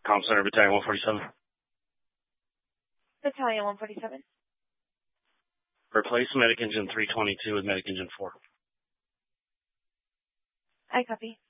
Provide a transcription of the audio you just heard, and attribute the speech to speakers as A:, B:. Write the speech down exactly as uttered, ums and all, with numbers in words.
A: Comm Center, Battalion one forty-seven.
B: Battalion one forty-seven.
A: Replace medic engine three twenty-two with medic engine four.
B: I copy.